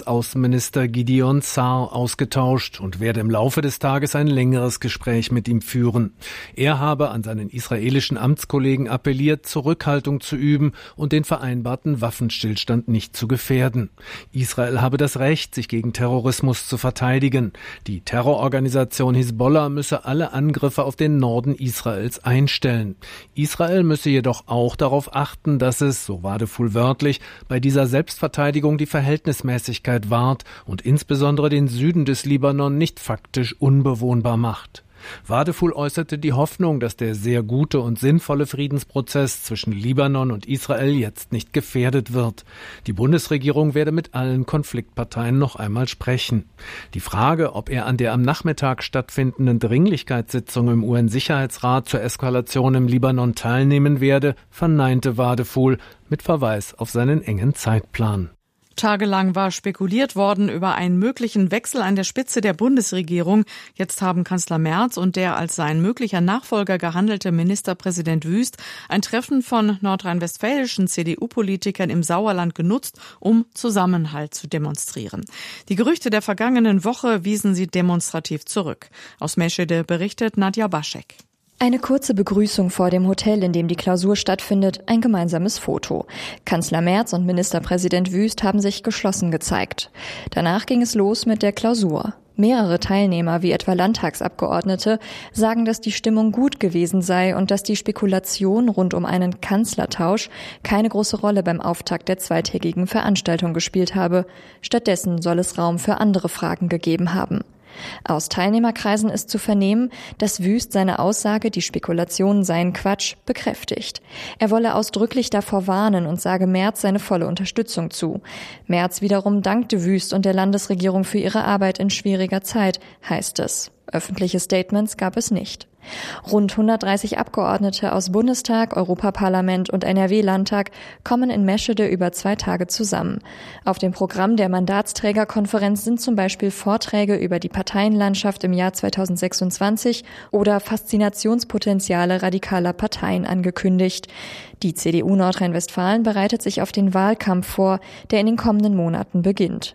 Außenminister Gideon Sa'ar ausgetauscht und werde im Laufe des Tages ein längeres Gespräch mit ihm führen. Er habe an seinen israelischen Amtskollegen appelliert, Zurückhaltung zu üben und den vereinbarten Waffenstillstand nicht zu gefährden. Israel habe das Recht, sich gegen Terrorismus zu verteidigen. Die Terrororganisation Hisbollah müsse alle Angriffe auf den Norden Israels einstellen. Israel müsse jedoch auch darauf achten, dass es, so Wadefuhl wörtlich, bei dieser Selbstverteidigung die Verhältnismäßigkeit wahrt und insbesondere den Süden des Libanon nicht faktisch unbewohnbar macht. Wadefuhl äußerte die Hoffnung, dass der sehr gute und sinnvolle Friedensprozess zwischen Libanon und Israel jetzt nicht gefährdet wird. Die Bundesregierung werde mit allen Konfliktparteien noch einmal sprechen. Die Frage, ob er an der am Nachmittag stattfindenden Dringlichkeitssitzung im UN-Sicherheitsrat zur Eskalation im Libanon teilnehmen werde, verneinte Wadefuhl mit Verweis auf seinen engen Zeitplan. Tagelang war spekuliert worden über einen möglichen Wechsel an der Spitze der Bundesregierung. Jetzt haben Kanzler Merz und der als sein möglicher Nachfolger gehandelte Ministerpräsident Wüst ein Treffen von nordrhein-westfälischen CDU-Politikern im Sauerland genutzt, um Zusammenhalt zu demonstrieren. Die Gerüchte der vergangenen Woche wiesen sie demonstrativ zurück. Aus Meschede berichtet Nadja Baschek. Eine kurze Begrüßung vor dem Hotel, in dem die Klausur stattfindet, ein gemeinsames Foto. Kanzler Merz und Ministerpräsident Wüst haben sich geschlossen gezeigt. Danach ging es los mit der Klausur. Mehrere Teilnehmer, wie etwa Landtagsabgeordnete, sagen, dass die Stimmung gut gewesen sei und dass die Spekulation rund um einen Kanzlertausch keine große Rolle beim Auftakt der zweitägigen Veranstaltung gespielt habe. Stattdessen soll es Raum für andere Fragen gegeben haben. Aus Teilnehmerkreisen ist zu vernehmen, dass Wüst seine Aussage, die Spekulationen seien Quatsch, bekräftigt. Er wolle ausdrücklich davor warnen und sage Merz seine volle Unterstützung zu. Merz wiederum dankte Wüst und der Landesregierung für ihre Arbeit in schwieriger Zeit, heißt es. Öffentliche Statements gab es nicht. Rund 130 Abgeordnete aus Bundestag, Europaparlament und NRW-Landtag kommen in Meschede über 2 Tage zusammen. Auf dem Programm der Mandatsträgerkonferenz sind zum Beispiel Vorträge über die Parteienlandschaft im Jahr 2026 oder Faszinationspotenziale radikaler Parteien angekündigt. Die CDU Nordrhein-Westfalen bereitet sich auf den Wahlkampf vor, der in den kommenden Monaten beginnt.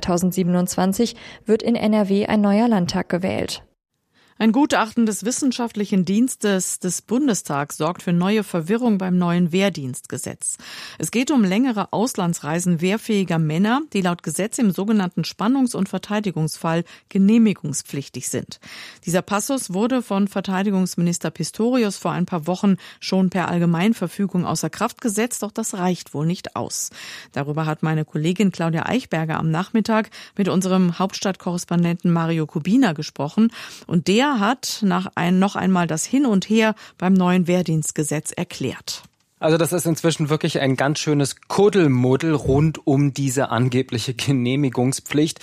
2027 wird in NRW ein neuer Landtag gewählt. Ein Gutachten des Wissenschaftlichen Dienstes des Bundestags sorgt für neue Verwirrung beim neuen Wehrdienstgesetz. Es geht um längere Auslandsreisen wehrfähiger Männer, die laut Gesetz im sogenannten Spannungs- und Verteidigungsfall genehmigungspflichtig sind. Dieser Passus wurde von Verteidigungsminister Pistorius vor ein paar Wochen schon per Allgemeinverfügung außer Kraft gesetzt, doch das reicht wohl nicht aus. Darüber hat meine Kollegin Claudia Eichberger am Nachmittag mit unserem Hauptstadtkorrespondenten Mario Kubina gesprochen und der hat noch einmal das Hin und Her beim neuen Wehrdienstgesetz erklärt. Also das ist inzwischen wirklich ein ganz schönes Kuddelmuddel rund um diese angebliche Genehmigungspflicht.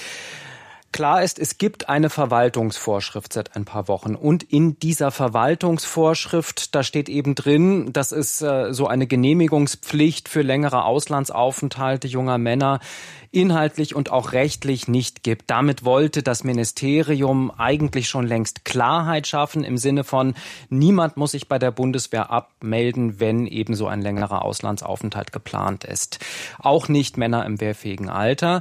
Klar ist, es gibt eine Verwaltungsvorschrift seit ein paar Wochen und in dieser Verwaltungsvorschrift, da steht eben drin, dass es so eine Genehmigungspflicht für längere Auslandsaufenthalte junger Männer inhaltlich und auch rechtlich nicht gibt. Damit wollte das Ministerium eigentlich schon längst Klarheit schaffen im Sinne von, niemand muss sich bei der Bundeswehr abmelden, wenn eben so ein längerer Auslandsaufenthalt geplant ist. Auch nicht Männer im wehrfähigen Alter.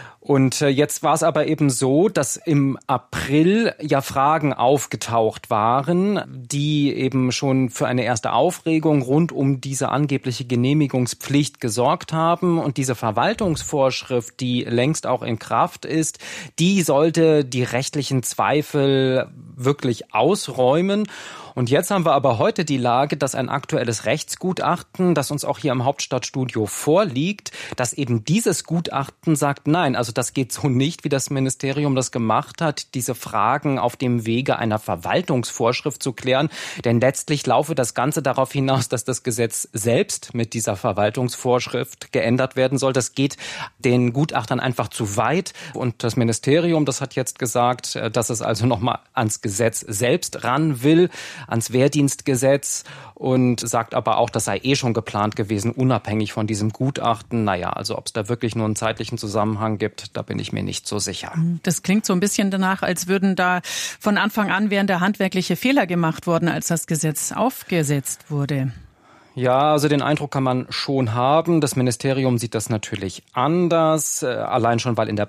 Und jetzt war es aber eben so, dass im April ja Fragen aufgetaucht waren, die eben schon für eine erste Aufregung rund um diese angebliche Genehmigungspflicht gesorgt haben. Und diese Verwaltungsvorschrift, die längst auch in Kraft ist, die sollte die rechtlichen Zweifel wirklich ausräumen. Und jetzt haben wir aber heute die Lage, dass ein aktuelles Rechtsgutachten, das uns auch hier im Hauptstadtstudio vorliegt, dass eben dieses Gutachten sagt, nein, also das geht so nicht, wie das Ministerium das gemacht hat, diese Fragen auf dem Wege einer Verwaltungsvorschrift zu klären. Denn letztlich laufe das Ganze darauf hinaus, dass das Gesetz selbst mit dieser Verwaltungsvorschrift geändert werden soll. Das geht den Gutachtern einfach zu weit. Und das Ministerium, das hat jetzt gesagt, dass es also nochmal ans Gesetz selbst ran will, ans Wehrdienstgesetz, und sagt aber auch, das sei schon geplant gewesen, unabhängig von diesem Gutachten. Naja, also ob es da wirklich nur einen zeitlichen Zusammenhang gibt, da bin ich mir nicht so sicher. Das klingt so ein bisschen danach, als würden da von Anfang an wären da handwerkliche Fehler gemacht worden, als das Gesetz aufgesetzt wurde. Ja, also den Eindruck kann man schon haben. Das Ministerium sieht das natürlich anders, allein schon, weil in der